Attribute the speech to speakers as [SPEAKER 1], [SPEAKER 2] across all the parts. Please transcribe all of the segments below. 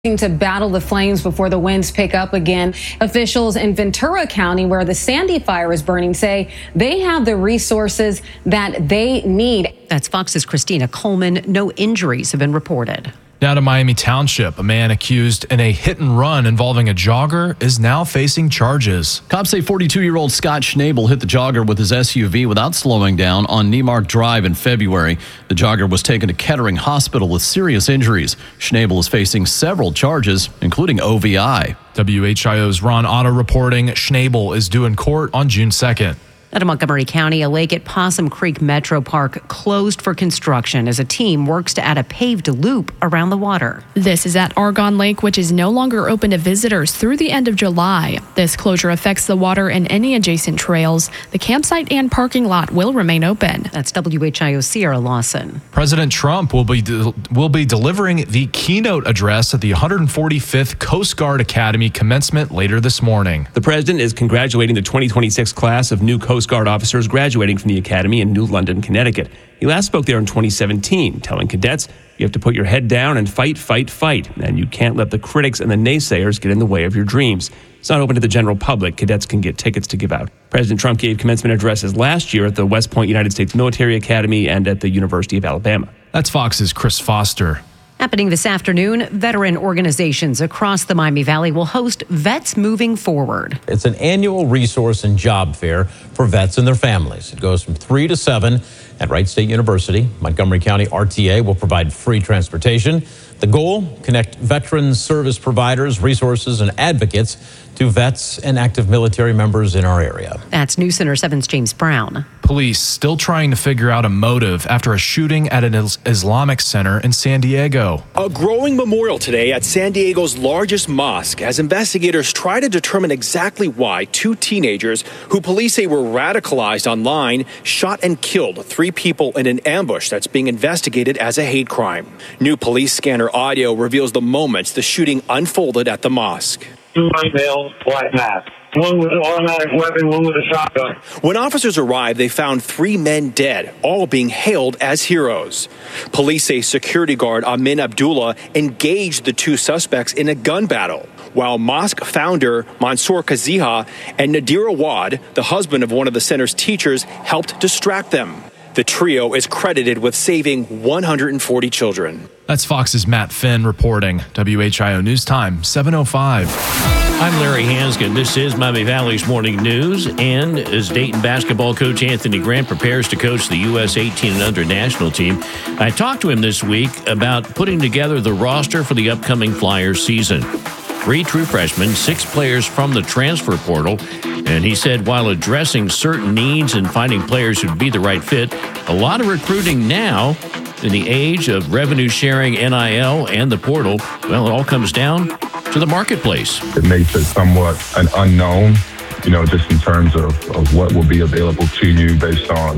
[SPEAKER 1] to battle the flames before the winds pick up again. Officials in Ventura County, where the Sandy fire is burning, say they have the resources that they need.
[SPEAKER 2] That's Fox's Christina Coleman. No injuries have been reported.
[SPEAKER 3] Now to Miami Township, a man accused in a hit and run involving a jogger is now facing charges.
[SPEAKER 4] Cops say 42-year-old Scott Schnabel hit the jogger with his SUV without slowing down on Niemark Drive in February. The jogger was taken to Kettering Hospital with serious injuries. Schnabel is facing several charges, including OVI.
[SPEAKER 3] WHIO's Ron Otto reporting Schnabel is due in court on June 2nd.
[SPEAKER 2] Out of Montgomery County, a lake at Possum Creek Metro Park closed for construction as a team works to add a paved loop around the water.
[SPEAKER 5] This is at Argonne Lake, which is no longer open to visitors through the end of July. This closure affects the water and any adjacent trails. The campsite and parking lot will remain open.
[SPEAKER 2] That's WHIO's Sierra Lawson.
[SPEAKER 3] President Trump will be delivering the keynote address at the 145th Coast Guard Academy commencement later this morning.
[SPEAKER 6] The president is congratulating the 2026 class of new Coast Guard officers graduating from the academy in New London, Connecticut. He last spoke there in 2017, telling cadets, you have to put your head down and fight, fight, fight, and you can't let the critics and the naysayers get in the way of your dreams. It's not open to the general public. Cadets can get tickets to give out. President Trump gave commencement addresses last year at the West Point United States Military Academy and at the University of Alabama.
[SPEAKER 3] That's Fox's Chris Foster.
[SPEAKER 2] Happening this afternoon, veteran organizations across the Miami Valley will host Vets Moving Forward.
[SPEAKER 7] It's an annual resource and job fair for vets and their families. It goes from 3 to 7 at Wright State University. Montgomery County RTA will provide free transportation. The goal, connect veterans, service providers, resources, and advocates to vets and active military members in our area.
[SPEAKER 2] That's News Center 7's James Brown.
[SPEAKER 3] Police still trying to figure out a motive after a shooting at an Islamic center in San Diego.
[SPEAKER 8] A growing memorial today at San Diego's largest mosque as investigators try to determine exactly why two teenagers who police say were radicalized online shot and killed 3 people in an ambush that's being investigated as a hate crime. New police scanner audio reveals the moments the shooting unfolded at the mosque.
[SPEAKER 9] 2 white males, black mask. One with an automatic weapon, one with a shotgun.
[SPEAKER 8] When officers arrived, they found 3 men dead, all being hailed as heroes. Police say security guard Amin Abdullah engaged the 2 suspects in a gun battle, while mosque founder Mansour Kaziha and Nadir Awad, the husband of one of the center's teachers, helped distract them. The trio is credited with saving 140 children.
[SPEAKER 3] That's Fox's Matt Finn reporting. WHIO News Time, 7:05.
[SPEAKER 10] I'm Larry Hanskin. This is Miami Valley's Morning News. And as Dayton basketball coach Anthony Grant prepares to coach the U.S. 18 and under national team, I talked to him this week about putting together the roster for the upcoming Flyers season. 3 true freshmen, 6 players from the transfer portal. And he said while addressing certain needs and finding players who'd be the right fit, a lot of recruiting now in the age of revenue sharing, NIL, and the portal, well, it all comes down to the marketplace.
[SPEAKER 11] It makes it somewhat an unknown, just in terms of what will be available to you based on,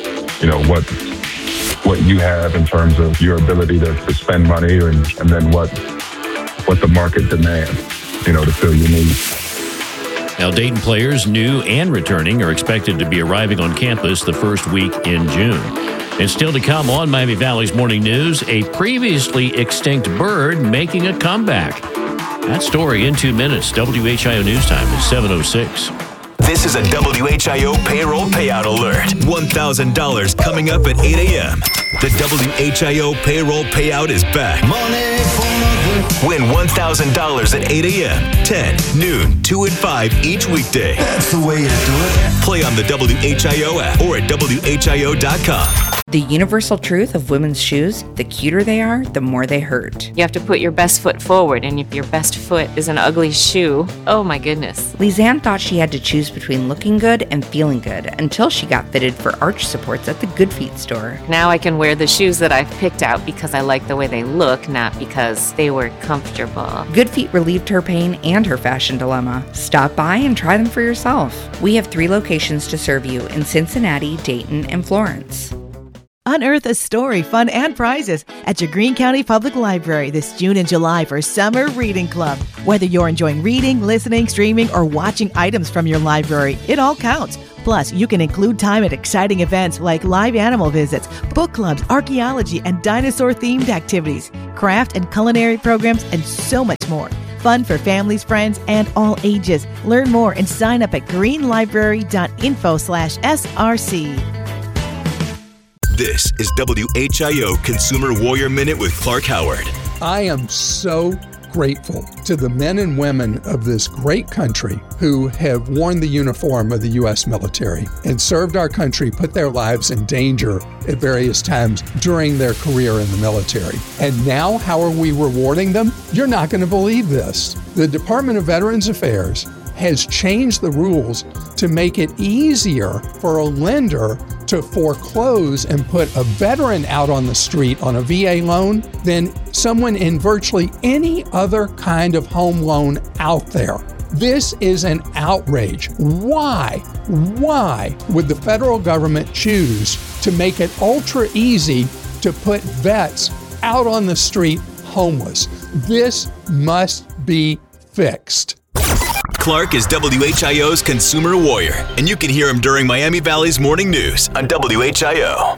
[SPEAKER 11] what you have in terms of your ability to spend money and then what the market demands, to fill your needs.
[SPEAKER 10] Now, Dayton players, new and returning, are expected to be arriving on campus the first week in June. And still to come on Miami Valley's Morning News, a previously extinct bird making a comeback. That story in 2 minutes. WHIO News Time is 7:06.
[SPEAKER 12] This is a WHIO payroll payout alert. $1,000 coming up at 8 a.m. The WHIO payroll payout is back. Win $1,000 at 8 a.m., 10, noon, 2, and 5 each weekday.
[SPEAKER 13] That's the way to do it.
[SPEAKER 12] Play on the WHIO app or at WHIO.com.
[SPEAKER 14] The universal truth of women's shoes, the cuter they are, the more they hurt.
[SPEAKER 15] You have to put your best foot forward, and if your best foot is an ugly shoe, oh my goodness.
[SPEAKER 14] Lizanne thought she had to choose between looking good and feeling good until she got fitted for arch supports at the Good Feet store.
[SPEAKER 15] Now I can wear the shoes that I've picked out because I like the way they look, not because they were comfortable.
[SPEAKER 14] Good Feet relieved her pain and her fashion dilemma. Stop by and try them for yourself. We have 3 locations to serve you in Cincinnati, Dayton, and Florence.
[SPEAKER 16] Unearth a story, fun, and prizes at your Greene County Public Library this June and July for Summer Reading Club. Whether you're enjoying reading, listening, streaming, or watching items from your library, it all counts. Plus, you can include time at exciting events like live animal visits, book clubs, archaeology, and dinosaur-themed activities, craft and culinary programs, and so much more. Fun for families, friends, and all ages. Learn more and sign up at greenlibrary.info/SRC.
[SPEAKER 12] This is WHIO Consumer Warrior Minute with Clark Howard.
[SPEAKER 17] I am so grateful to the men and women of this great country who have worn the uniform of the U.S. military and served our country, put their lives in danger at various times during their career in the military. And now, how are we rewarding them? You're not going to believe this. The Department of Veterans Affairs has changed the rules to make it easier for a lender to foreclose and put a veteran out on the street on a VA loan than someone in virtually any other kind of home loan out there. This is an outrage. Why would the federal government choose to make it ultra easy to put vets out on the street homeless? This must be fixed.
[SPEAKER 12] Clark is WHIO's Consumer Warrior, and you can hear him during Miami Valley's Morning News on WHIO.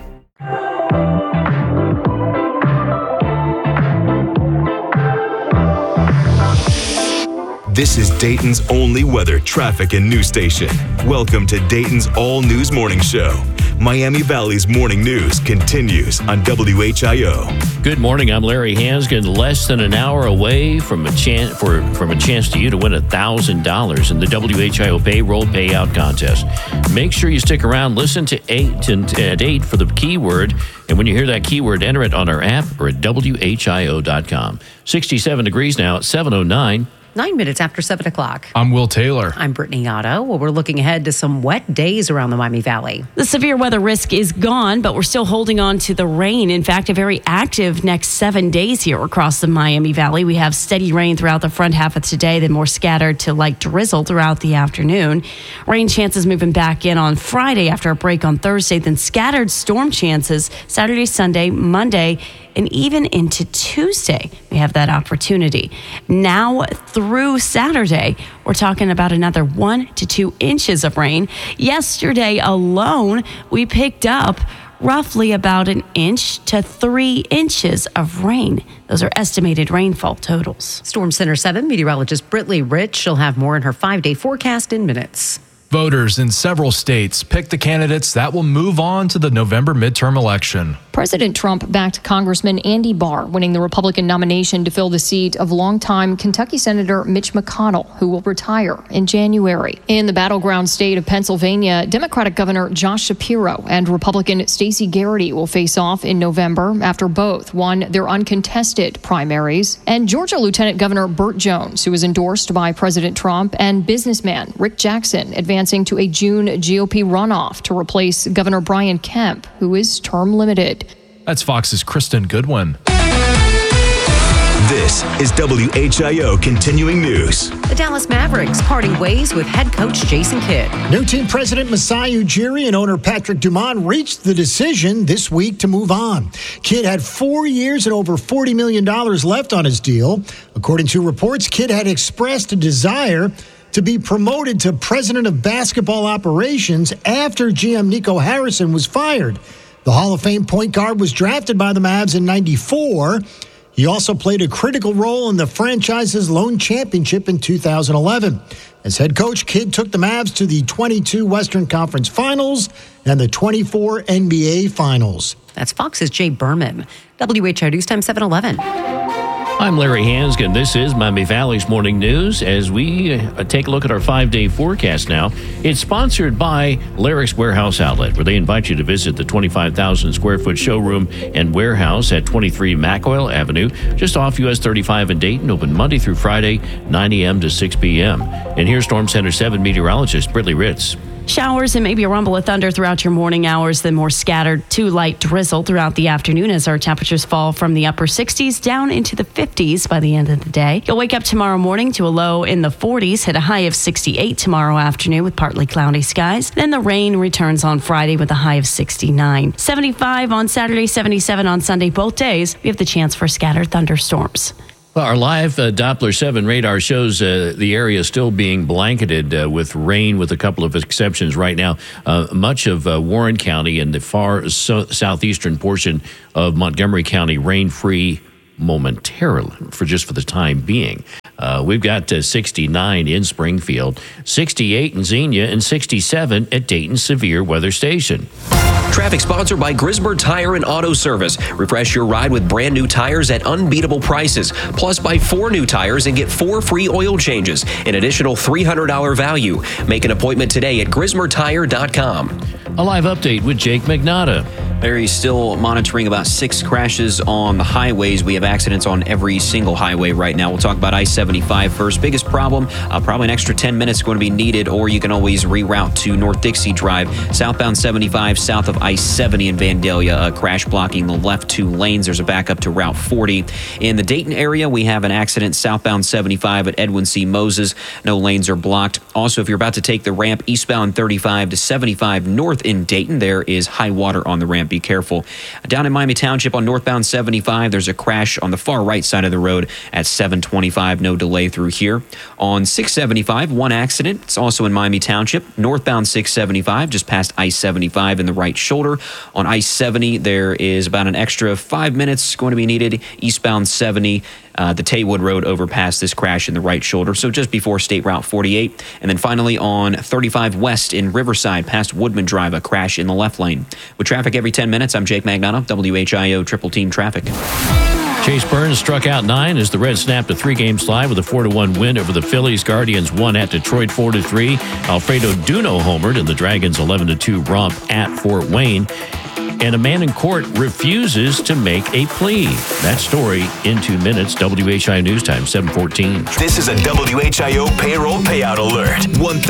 [SPEAKER 12] This is Dayton's only weather, traffic, and news station. Welcome to Dayton's All News Morning Show. Miami Valley's Morning News continues on WHIO.
[SPEAKER 10] Good morning. I'm Larry Hansgen. Less than an hour away from a chance to you to win $1,000 in the WHIO payroll payout contest. Make sure you stick around. Listen to 8 for the keyword, and when you hear that keyword, enter it on our app or at WHIO.com. 67 degrees now at 7:09.
[SPEAKER 2] 9 minutes after 7 o'clock.
[SPEAKER 3] I'm Will Taylor.
[SPEAKER 2] I'm Brittany Otto. Well, we're looking ahead to some wet days around the Miami Valley.
[SPEAKER 18] The severe weather risk is gone, but we're still holding on to the rain. In fact, a very active next 7 days here across the Miami Valley. We have steady rain throughout the front half of today, then more scattered to light drizzle throughout the afternoon. Rain chances moving back in on Friday after a break on Thursday, then scattered storm chances Saturday, Sunday, Monday, and even into Tuesday, we have that opportunity. Now through Saturday, we're talking about another 1 to 2 inches of rain. Yesterday alone, we picked up roughly about 1 inch to 3 inches of rain. Those are estimated rainfall totals.
[SPEAKER 2] Storm Center 7 meteorologist Brittany Rich. She'll have more in her 5-day forecast in minutes.
[SPEAKER 3] Voters in several states picked the candidates that will move on to the November midterm election.
[SPEAKER 19] President Trump backed Congressman Andy Barr, winning the Republican nomination to fill the seat of longtime Kentucky Senator Mitch McConnell, who will retire in January. In the battleground state of Pennsylvania, Democratic Governor Josh Shapiro and Republican Stacey Garrity will face off in November after both won their uncontested primaries. And Georgia Lieutenant Governor Burt Jones, who was endorsed by President Trump, and businessman Rick Jackson advancing to a June GOP runoff to replace Governor Brian Kemp, who is term limited.
[SPEAKER 3] That's Fox's Kristen Goodwin.
[SPEAKER 12] This is WHIO Continuing News.
[SPEAKER 2] The Dallas Mavericks parting ways with head coach Jason Kidd.
[SPEAKER 20] New team president Masai Ujiri and owner Patrick Dumont reached the decision this week to move on. Kidd had 4 years and over $40 million left on his deal. According to reports, Kidd had expressed a desire to be promoted to president of basketball operations after GM Nico Harrison was fired. The Hall of Fame point guard was drafted by the Mavs in '94. He also played a critical role in the franchise's lone championship in 2011. As head coach, Kidd took the Mavs to the 22 Western Conference Finals and the 24 NBA Finals.
[SPEAKER 2] That's Fox's Jay Berman. WHIO News Time 7:11.
[SPEAKER 10] I'm Larry Hansgen. This is Miami Valley's Morning News. As we take a look at our 5-day forecast now, it's sponsored by Larrick's Warehouse Outlet, where they invite you to visit the 25,000 square foot showroom and warehouse at 23 Mackwell Avenue, just off US 35 in Dayton, open Monday through Friday, 9 a.m. to 6 p.m. And here's Storm Center 7 meteorologist Brittany Ritz.
[SPEAKER 18] Showers and maybe a rumble of thunder throughout your morning hours, then more scattered to light drizzle throughout the afternoon as our temperatures fall from the upper 60s down into the 50s by the end of the day. You'll wake up tomorrow morning to a low in the 40s, hit a high of 68 tomorrow afternoon with partly cloudy skies. Then the rain returns on Friday with a high of 69. 75 on Saturday, 77 on Sunday. Both days, we have the chance for scattered thunderstorms.
[SPEAKER 10] Well, our live Doppler 7 radar shows the area still being blanketed with rain, with a couple of exceptions right now. Much of Warren County and the far southeastern portion of Montgomery County rain-free momentarily for the time being. We've got 69 in Springfield, 68 in Xenia, and 67 at Dayton Severe Weather Station.
[SPEAKER 21] Traffic sponsored by Grismer Tire and Auto Service. Refresh your ride with brand new tires at unbeatable prices. Plus, buy 4 new tires and get 4 free oil changes. An additional $300 value. Make an appointment today at GrismerTire.com.
[SPEAKER 10] A live update with Jake Magnotta.
[SPEAKER 22] Larry's still monitoring about 6 crashes on the highways. We have accidents on every single highway right now. We'll talk about I-75 first. Biggest problem, probably an extra 10 minutes going to be needed, or you can always reroute to North Dixie Drive. Southbound 75 south of I-70 in Vandalia, a crash blocking the left 2 lanes. There's a backup to Route 40. In the Dayton area, we have an accident southbound 75 at Edwin C. Moses. No lanes are blocked. Also, if you're about to take the ramp eastbound 35 to 75 north in Dayton, there is high water on the ramp. Be careful. Down in Miami Township on northbound 75, there's a crash on the far right side of the road at 725. No delay through here. On 675, 1 accident. It's also in Miami Township. Northbound 675, just past I-75 in the right shoulder. On I-70, there is about an extra 5 minutes going to be needed. Eastbound 70, the Taywood Road overpass, this crash in the right shoulder, so just before State Route 48. And then finally on 35 West in Riverside, past Woodman Drive, a crash in the left lane. With traffic every 10 minutes, I'm Jake Magnotta, WHIO Triple Team Traffic.
[SPEAKER 10] Chase Burns struck out 9 as the Reds snapped a 3-game slide with a 4-1 win over the Phillies. Guardians won at Detroit 4-3. Alfredo Duno homered in the Dragons' 11-2 romp at Fort Wayne. And a man in court refuses to make a plea. That story in 2 minutes. WHIO News Time, 7:14.
[SPEAKER 12] This is a WHIO payroll payout alert.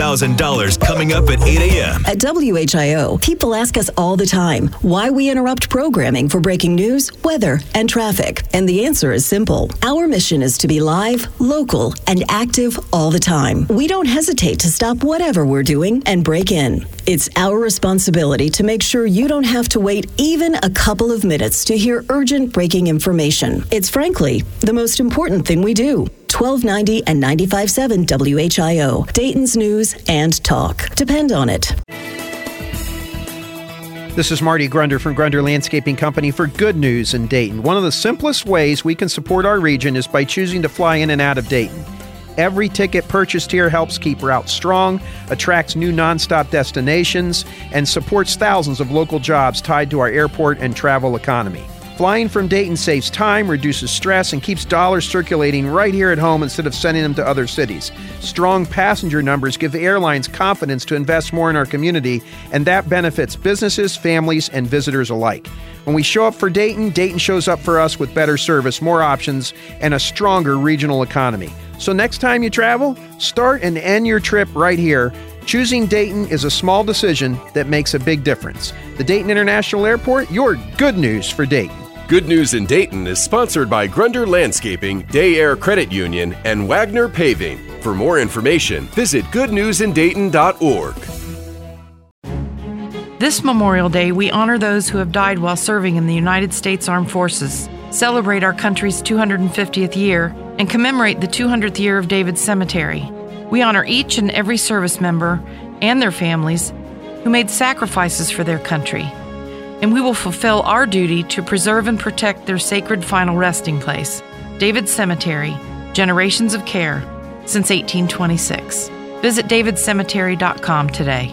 [SPEAKER 12] $1,000 coming up at 8 a.m.
[SPEAKER 23] At WHIO, people ask us all the time why we interrupt programming for breaking news, weather, and traffic. And the answer is simple. Our mission is to be live, local, and active all the time. We don't hesitate to stop whatever we're doing and break in. It's our responsibility to make sure you don't have to wait even a couple of minutes to hear urgent breaking information. It's frankly the most important thing we do. 1290 and 95.7 WHIO, Dayton's news and talk. Depend on it.
[SPEAKER 24] This is Marty Grunder from Grunder Landscaping Company for Good News in Dayton. One of the simplest ways we can support our region is by choosing to fly in and out of Dayton. Every ticket purchased here helps keep routes strong, attracts new nonstop destinations, and supports thousands of local jobs tied to our airport and travel economy. Flying from Dayton saves time, reduces stress, and keeps dollars circulating right here at home instead of sending them to other cities. Strong passenger numbers give airlines confidence to invest more in our community, and that benefits businesses, families, and visitors alike. When we show up for Dayton, Dayton shows up for us with better service, more options, and a stronger regional economy. So next time you travel, start and end your trip right here. Choosing Dayton is a small decision that makes a big difference. The Dayton International Airport, your good news for Dayton.
[SPEAKER 25] Good News in Dayton is sponsored by Grunder Landscaping, Day Air Credit Union, and Wagner Paving. For more information, visit goodnewsindayton.org.
[SPEAKER 26] This Memorial Day, we honor those who have died while serving in the United States Armed Forces, celebrate our country's 250th year, and commemorate the 200th year of David's Cemetery. We honor each and every service member and their families who made sacrifices for their country, and we will fulfill our duty to preserve and protect their sacred final resting place, David's Cemetery, generations of care since 1826. Visit davidcemetery.com today.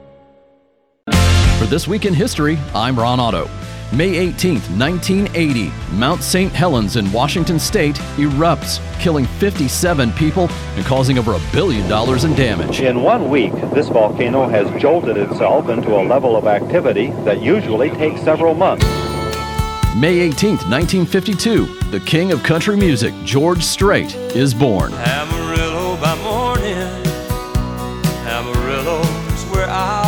[SPEAKER 4] For This Week in History, I'm Ron Otto. May 18th, 1980, Mount St. Helens in Washington State erupts, killing 57 people and causing over $1 billion in damage.
[SPEAKER 27] In 1 week, this volcano has jolted itself into a level of activity that usually takes several months.
[SPEAKER 4] May 18th, 1952, the king of country music, George Strait, is born.
[SPEAKER 28] Amarillo by morning, Amarillo's where I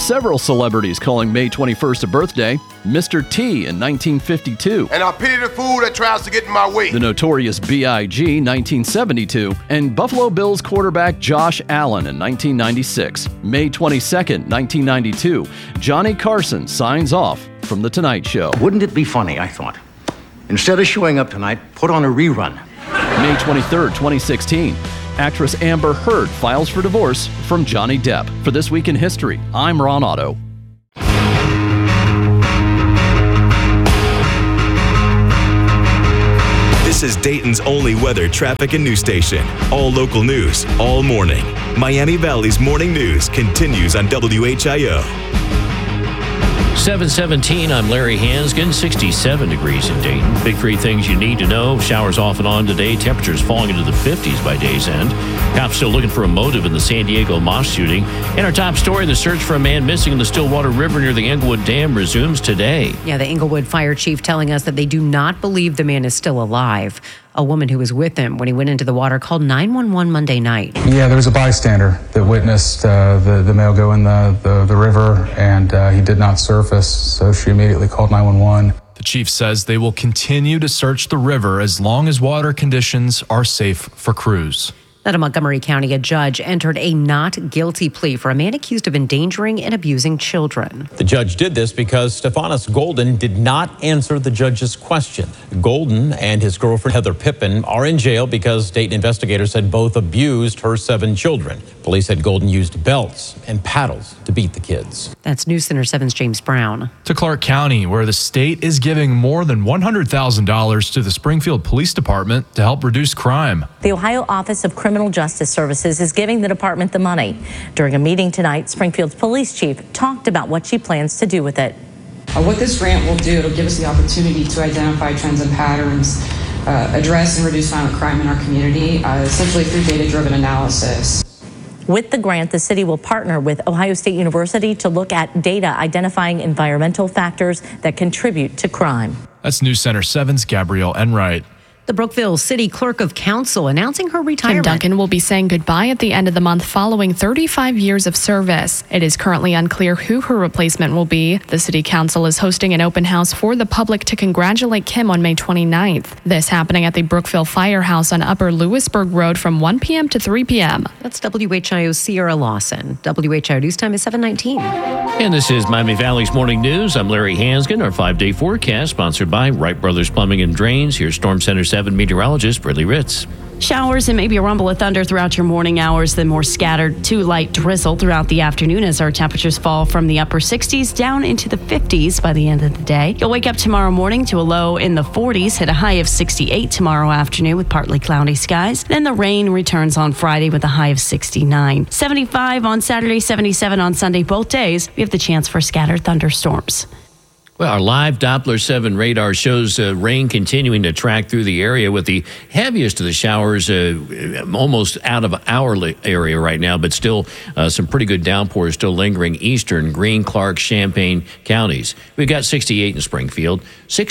[SPEAKER 4] several celebrities calling May 21st a birthday. Mr. T in 1952.
[SPEAKER 1] And I pity the fool that tries to get in my way.
[SPEAKER 4] The Notorious B.I.G. 1972. And Buffalo Bills quarterback Josh Allen in 1996. May 22nd, 1992. Johnny Carson signs off from The Tonight Show.
[SPEAKER 5] Wouldn't it be funny, I thought, instead of showing up tonight, put on a rerun.
[SPEAKER 4] May 23rd, 2016. Actress Amber Heard files for divorce from Johnny Depp. For This Week in History, I'm Ron Otto.
[SPEAKER 12] This is Dayton's only weather, traffic, and news station. All local news, all morning. Miami Valley's morning news continues on WHIO.
[SPEAKER 10] 7:17, I'm Larry Hansgen, 67 degrees in Dayton. Big three things you need to know. Showers off and on today. Temperatures falling into the 50s by day's end. Cops still looking for a motive in the San Diego mosque shooting. And our top story, the search for a man missing in the Stillwater River near the Englewood Dam resumes today.
[SPEAKER 2] Yeah, the Englewood fire chief telling us that they do not believe the man is still alive. A woman who was with him when he went into the water called 911 Monday night.
[SPEAKER 6] Yeah, there was a bystander that witnessed the male go in the river, and he did not surface, so she immediately called 911.
[SPEAKER 3] The chief says they will continue to search the river as long as water conditions are safe for crews.
[SPEAKER 2] Out of Montgomery County, a judge entered a not guilty plea for a man accused of endangering and abusing children.
[SPEAKER 7] The judge did this because Stephanus Golden did not answer the judge's question. Golden and his girlfriend Heather Pippin are in jail because Dayton investigators said both abused her 7 children. Police said Golden used belts and paddles to beat the kids.
[SPEAKER 2] That's News Center 7's James Brown.
[SPEAKER 3] To Clark County, where the state is giving more than $100,000 to the Springfield Police Department to help reduce crime.
[SPEAKER 8] The Ohio Office of Criminal Justice Services is giving the department the money. During a meeting tonight, Springfield's police chief talked about what she plans to do with it.
[SPEAKER 9] What this grant will do, it'll give us the opportunity to identify trends and patterns, address and reduce violent crime in our community, essentially through data-driven analysis.
[SPEAKER 8] With the grant, the city will partner with Ohio State University to look at data identifying environmental factors that contribute to crime.
[SPEAKER 3] That's News Center 7's Gabrielle Enright.
[SPEAKER 2] The Brookville City Clerk of Council announcing her retirement.
[SPEAKER 11] Kim Duncan will be saying goodbye at the end of the month following 35 years of service. It is currently unclear who her replacement will be. The City Council is hosting an open house for the public to congratulate Kim on May 29th. This happening at the Brookville Firehouse on Upper Lewisburg Road from 1 p.m. to 3 p.m.
[SPEAKER 2] That's WHIO's Sierra Lawson. WHIO News Time is 7:19.
[SPEAKER 10] And this is Miami Valley's Morning News. I'm Larry Hansgen. Our 5-day forecast sponsored by Wright Brothers Plumbing and Drains. Here's Storm Center 7 meteorologist Bradley Ritz.
[SPEAKER 18] Showers and maybe a rumble of thunder throughout your morning hours, then more scattered to light drizzle throughout the afternoon as our temperatures fall from the upper 60s down into the 50s by the end of the day. You'll wake up tomorrow morning to a low in the 40s, hit a high of 68 tomorrow afternoon with partly cloudy skies. Then the rain returns on Friday with a high of 69. 75 on Saturday, 77 on Sunday. Both days, we have the chance for scattered thunderstorms.
[SPEAKER 10] Well, our live Doppler 7 radar shows rain continuing to track through the area with the heaviest of the showers almost out of our area right now, but still some pretty good downpours still lingering eastern, Greene, Clark, Champaign counties. We've got 68 in Springfield,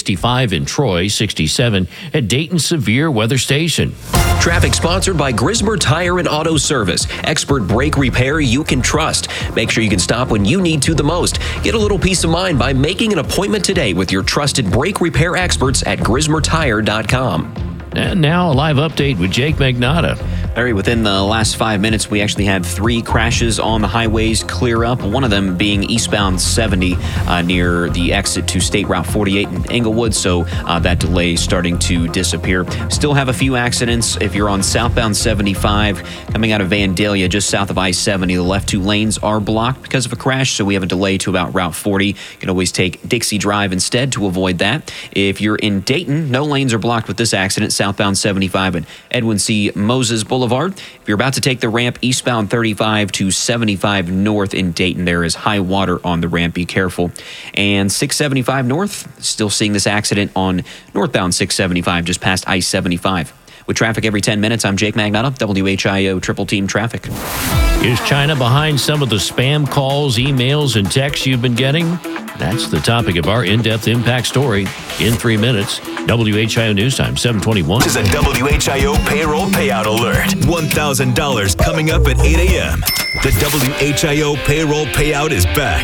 [SPEAKER 10] 65 in Troy, 67 at Dayton Severe Weather Station.
[SPEAKER 21] Traffic sponsored by Grismer Tire and Auto Service. Expert brake repair you can trust. Make sure you can stop when you need to the most. Get a little peace of mind by making an appointment today with your trusted brake repair experts at GrismerTire.com.
[SPEAKER 10] And now a live update with Jake Magnotta.
[SPEAKER 22] Larry, within the last 5 minutes, we actually had 3 crashes on the highways clear up. One of them being eastbound 70 near the exit to State Route 48 in Englewood. So that delay is starting to disappear. Still have a few accidents. If you're on southbound 75 coming out of Vandalia, just south of I-70, the left 2 lanes are blocked because of a crash. So we have a delay to about Route 40. You can always take Dixie Drive instead to avoid that. If you're in Dayton, no lanes are blocked with this accident. Southbound 75 and Edwin C. Moses Boulevard. If you're about to take the ramp eastbound 35 to 75 north in Dayton, there is high water on the ramp. Be careful. And 675 north, still seeing this accident on northbound 675 just past I-75. With traffic every 10 minutes, I'm Jake Magnotta, WHIO Triple Team Traffic.
[SPEAKER 10] Is China behind some of the spam calls, emails, and texts you've been getting? That's the topic of our in-depth impact story in 3 minutes. WHIO News Time, 7:21.
[SPEAKER 12] This is a WHIO payroll payout alert. $1,000 coming up at 8 a.m. The WHIO payroll payout is back.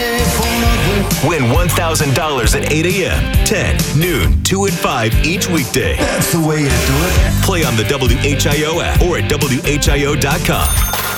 [SPEAKER 12] Win $1,000 at 8 a.m., 10, noon, 2 and 5 each weekday. That's the way you do it. Play on the WHIO app or at WHIO.com.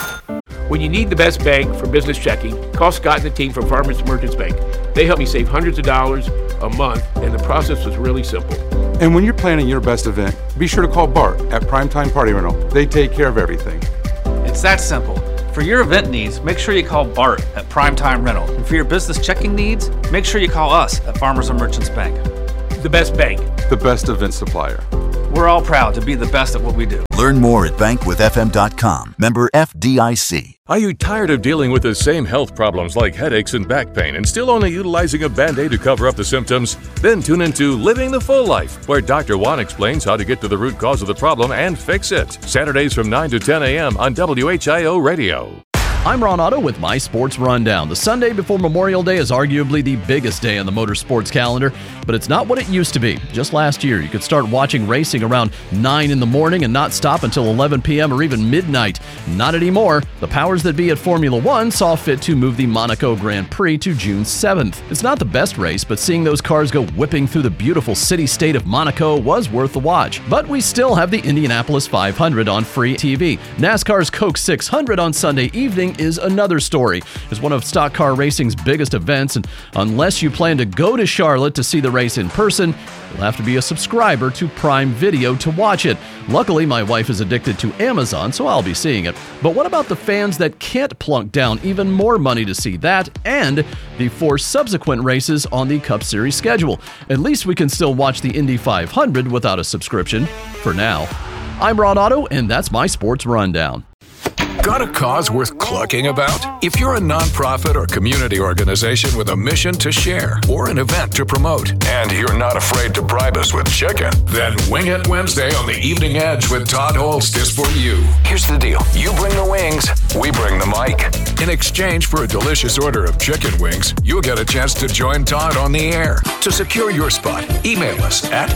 [SPEAKER 13] When you need the best bank for business checking, call Scott and the team from Farmers Merchants Bank. They helped me save hundreds of dollars a month, and the process was really simple.
[SPEAKER 14] And when you're planning your best event, be sure to call Bart at Primetime Party Rental. They take care of everything.
[SPEAKER 15] It's that simple. For your event needs, make sure you call Bart at Primetime Rental. And for your business checking needs, make sure you call us at Farmers and Merchants Bank.
[SPEAKER 13] The best bank.
[SPEAKER 14] The best event supplier.
[SPEAKER 15] We're all proud to be the best at what we do.
[SPEAKER 16] Learn more at bankwithfm.com. Member FDIC.
[SPEAKER 17] Are you tired of dealing with the same health problems like headaches and back pain and still only utilizing a Band-Aid to cover up the symptoms? Then tune into Living the Full Life, where Dr. Juan explains how to get to the root cause of the problem and fix it. Saturdays from 9 to 10 a.m. on WHIO Radio.
[SPEAKER 4] I'm Ron Otto with my Sports Rundown. The Sunday before Memorial Day is arguably the biggest day on the motorsports calendar, but it's not what it used to be. Just last year, you could start watching racing around 9 in the morning and not stop until 11 p.m. or even midnight. Not anymore. The powers that be at Formula One saw fit to move the Monaco Grand Prix to June 7th. It's not the best race, but seeing those cars go whipping through the beautiful city-state of Monaco was worth the watch. But we still have the Indianapolis 500 on free TV. NASCAR's Coke 600 on Sunday evening is another story. It's one of stock car racing's biggest events, and unless you plan to go to Charlotte to see the race in person, you'll have to be a subscriber to Prime Video to watch it. Luckily, my wife is addicted to Amazon, so I'll be seeing it. But what about the fans that can't plunk down even more money to see that and the 4 subsequent races on the Cup Series schedule? At least we can still watch the Indy 500 without a subscription, for now. I'm Ron Otto, and that's my Sports Rundown.
[SPEAKER 19] Got a cause worth clucking about? If you're a nonprofit or community organization with a mission to share or an event to promote, and you're not afraid to bribe us with chicken, then Wing It Wednesday on the Evening Edge with Todd Holst is for you. Here's the deal. You bring the wings, we bring the mic. In exchange for a delicious order of chicken wings, you'll get a chance to join Todd on the air. To secure your spot, email us at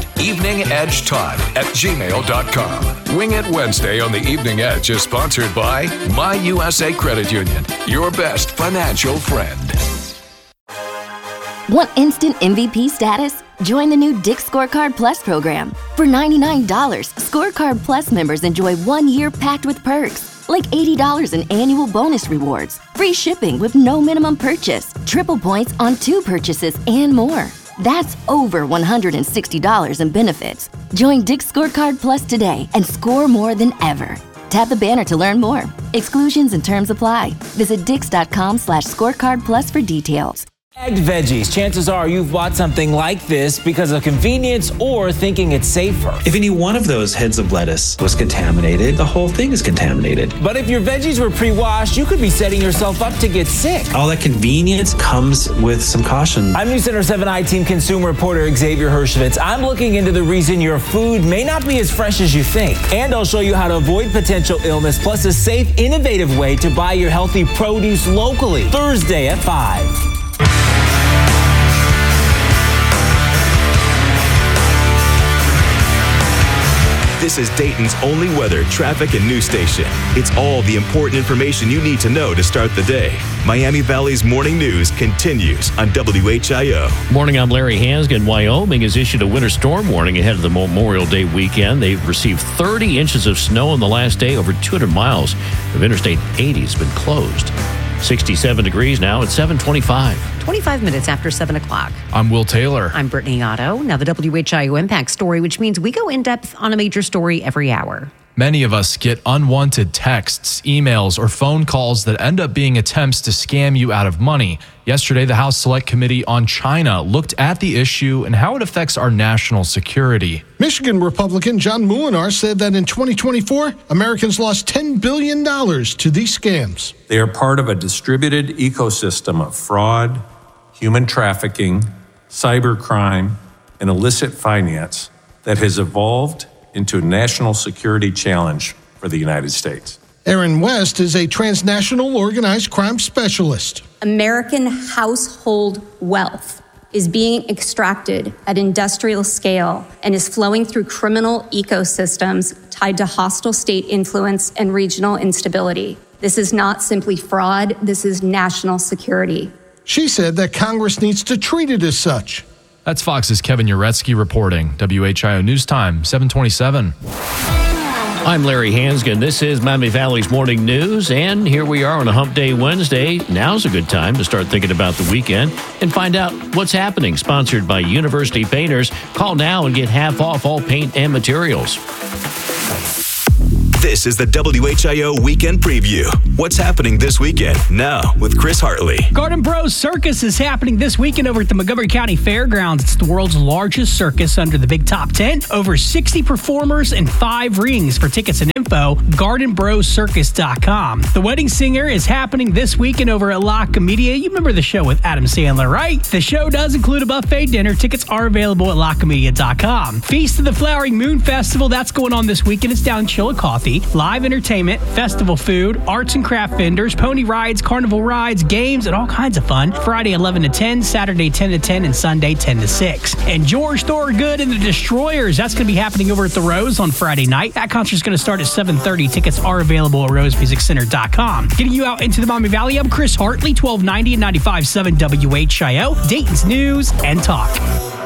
[SPEAKER 19] eveningedgetodd@gmail.com. Wing It Wednesday on the Evening Edge is sponsored by My USA Credit Union, your best financial friend.
[SPEAKER 20] Want instant MVP status? Join the new Dick's Scorecard Plus program. For $99, Scorecard Plus members enjoy 1 year packed with perks, like $80 in annual bonus rewards, free shipping with no minimum purchase, triple points on 2 purchases, and more. That's over $160 in benefits. Join Dick's Scorecard Plus today and score more than ever. Tap the banner to learn more. Exclusions and terms apply. Visit dix.com/scorecardplus for details.
[SPEAKER 28] Bagged veggies. Chances are you've bought something like this because of convenience or thinking it's safer.
[SPEAKER 29] If any one of those heads of lettuce was contaminated, the whole thing is contaminated.
[SPEAKER 28] But if your veggies were pre-washed, you could be setting yourself up to get sick.
[SPEAKER 29] All that convenience comes with some caution.
[SPEAKER 28] I'm News Center 7 I-Team consumer reporter Xavier Hershevitz. I'm looking into the reason your food may not be as fresh as you think. And I'll show you how to avoid potential illness, plus a safe, innovative way to buy your healthy produce locally. Thursday at 5.
[SPEAKER 12] This is Dayton's only weather, traffic, and news station. It's all the important information you need to know to start the day. Miami Valley's morning news continues on WHIO.
[SPEAKER 10] Morning, I'm Larry Hansgen. Wyoming has issued a winter storm warning ahead of the Memorial Day weekend. They've received 30 inches of snow on the last day. Over 200 miles of Interstate 80 has been closed. 67 degrees now at 7:25.
[SPEAKER 2] 25 minutes after 7 o'clock.
[SPEAKER 3] I'm Will Taylor.
[SPEAKER 2] I'm Brittany Otto. Now the WHIO Impact Story, which means we go in depth on a major story every hour.
[SPEAKER 3] Many of us get unwanted texts, emails, or phone calls that end up being attempts to scam you out of money. Yesterday, the House Select Committee on China looked at the issue and how it affects our national security.
[SPEAKER 30] Michigan Republican John Moolenaar said that in 2024, Americans lost $10 billion to these scams.
[SPEAKER 31] They are part of a distributed ecosystem of fraud, human trafficking, cybercrime, and illicit finance that has evolved into a national security challenge for the United States.
[SPEAKER 30] Erin West is a transnational organized crime specialist.
[SPEAKER 1] American household wealth is being extracted at industrial scale and is flowing through criminal ecosystems tied to hostile state influence and regional instability. This is not simply fraud, this is national security.
[SPEAKER 30] She said that Congress needs to treat it as such.
[SPEAKER 3] That's Fox's Kevin Uretsky reporting. WHIO News Time, 727.
[SPEAKER 10] I'm Larry Hansgen. This is Miami Valley's Morning News, and here we are on a Hump Day Wednesday. Now's a good time to start thinking about the weekend and find out what's happening. Sponsored by University Painters. Call now and get half off all paint and materials.
[SPEAKER 12] This is the WHIO Weekend Preview. What's happening this weekend? Now with Chris Hartley.
[SPEAKER 5] Garden Bros Circus is happening this weekend over at the Montgomery County Fairgrounds. It's the world's largest circus under the Big Top 10. Over 60 performers and 5 rings. For tickets and info, gardenbroscircus.com. The Wedding Singer is happening this weekend over at La Comedia. You remember the show with Adam Sandler, right? The show does include a buffet dinner. Tickets are available at lacomedia.com. Feast of the Flowering Moon Festival, that's going on this weekend. It's down in Chillicothe. Live entertainment, festival food, arts and craft vendors, pony rides, carnival rides, games, and all kinds of fun. Friday 11 to 10, Saturday 10 to 10, and Sunday 10 to 6. And George Thorogood and the Destroyers, that's going to be happening over at the Rose on Friday night. That concert's going to start at 7:30. Tickets are available at rosemusiccenter.com. Getting you out into the Miami Valley, I'm Chris Hartley, 1290 and 95.7 WHIO, Dayton's News and Talk.